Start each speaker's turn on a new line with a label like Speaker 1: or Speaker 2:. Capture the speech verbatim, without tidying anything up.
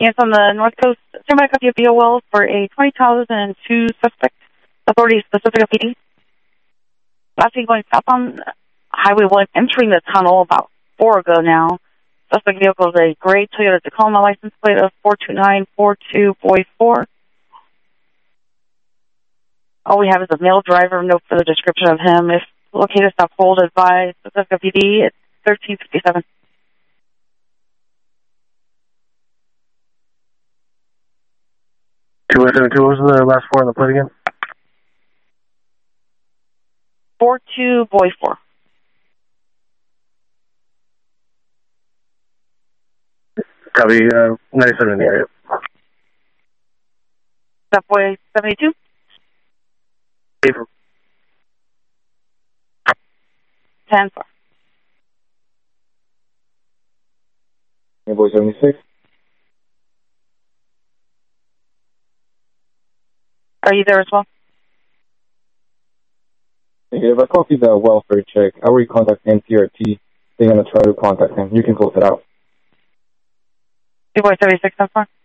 Speaker 1: Yes, on the North Coast, semi copy of B O L for a twenty thousand two suspect. Authorities specific of P D. Lastly, going south on Highway one, entering the tunnel about four ago now. Suspect vehicle is a gray Toyota Tacoma, license plate of four two nine four two Boy four. All we have is a male driver, no further description of him. If located, stop, hold, advise, specific of P D, it's thirteen fifty-seven.
Speaker 2: two one seven two, what was the last four on the plate again?
Speaker 1: four two Boy four.
Speaker 2: Copy, uh, ninety-seven in the area.
Speaker 1: That Boy seventy-two?
Speaker 2: April.
Speaker 1: ten four.
Speaker 3: Boy seventy-six.
Speaker 1: Are you there as well?
Speaker 3: If I copy the welfare check, I already contacted N C R T. They're going to try to contact him. You can close it out.
Speaker 1: Boy seventy-six, ten four.